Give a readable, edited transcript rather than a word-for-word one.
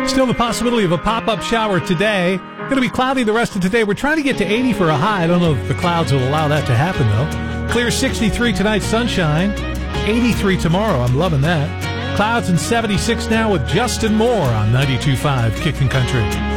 Still the possibility of a pop-up shower today. Going to be cloudy the rest of today. We're trying to get to 80 for a high. I don't know if the clouds will allow that to happen, though. Clear 63 tonight, sunshine. 83 tomorrow. I'm loving that. Clouds and 76 now with Justin Moore on 92.5 Kickin' Country.